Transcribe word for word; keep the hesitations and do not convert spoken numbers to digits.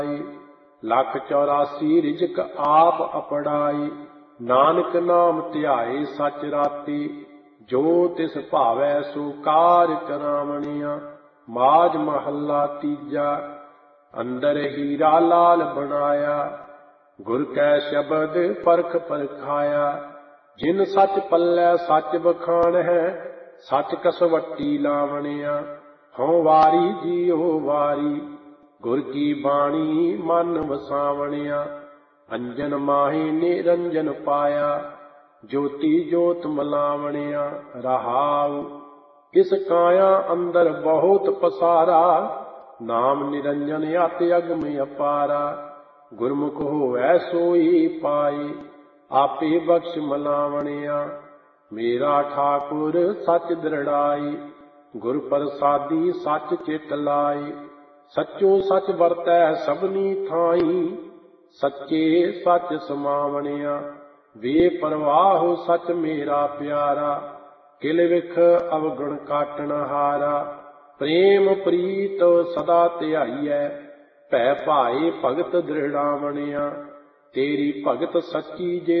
ਲੱਖ ਚੌਰਾਸੀ ਰਿਜਕ ਆਪ ਅਪੜਾਈ। ਨਾਨਕ ਨਾਮ ਧਿਆਏ ਸਚ ਰਾਤੀ, ਜੋ ਤਿਸ ਭਾਵੈ ਸੋ ਕਾਰ ਕਰਾਵਣੀਆਂ। ਮਾਝ ਮਹੱਲਾ ਤੀਜਾ। ਅੰਦਰ ਹੀਰਾ ਲਾਲ ਬਣਾਇਆ, ਗੁਰ ਕੈ ਸ਼ਬਦ ਪਰਖ ਪਰਖਾਇਆ। ਜਿਨ ਸੱਚ ਪੱਲੇ ਸੱਚ ਬਖਾਣ ਹੈ, ਸੱਚ ਕਸਵੱਟੀ ਲਾਵਣੀਆਂ। ਹਉ ਵਾਰੀ ਜੀਉ ਵਾਰੀ, ਗੁਰ ਕੀ ਬਾਣੀ ਮਨ ਵਸਾਵਣੀਆਂ। ਅੰਜਨ ਮਾਹੀ ਨਿਰੰਜਨ ਪਾਇਆ, ਜੋਤੀ ਜੋਤ ਮਲਾਵਣੀਆਂ। ਰਹਾਉ ਇਸ ਕਾਇਆ ਅੰਦਰ ਬਹੁਤ ਪਸਾਰਾ, ਨਾਮ ਨਿਰੰਜਨ ਅਤਿ ਅਗਮ ਅਪਾਰਾ। ਗੁਰਮੁਖ ਹੋਵੈ ਸੋਈ ਪਾਈ, ਆਪੇ ਬਖਸ਼ ਮਲਾਵਣੀਆਂ। ਮੇਰਾ ਠਾਕੁਰ ਸੱਚ ਦ੍ਰਿੜਾਈ, ਗੁਰ ਪ੍ਰਸਾਦੀ ਸੱਚ ਚਿਤ ਲਾਈ। ਸੱਚੋ ਸੱਚ ਵਰਤੈ ਸਭਨੀ ਥਾਈ, ਸੱਚੇ ਸੱਚ ਸਮਾਵਣੀਆਂ। ਵੇ ਪਰਵਾਹੁ ਸੱਚ ਮੇਰਾ ਪਿਆਰਾ, ਕਿਲ ਵਿਖ ਅਵਗੁਣ ਕਾਟਣ ਹਾਰਾ। ਪ੍ਰੇਮ ਪ੍ਰੀਤ ਸਦਾ ਧਿਆਈਐ, ਭੈ ਭਾਏ ਭਗਤ ਦ੍ਰਿੜਾਵਣੀਆਂ। ਤੇਰੀ ਭਗਤ ਸੱਚੀ ਜੇ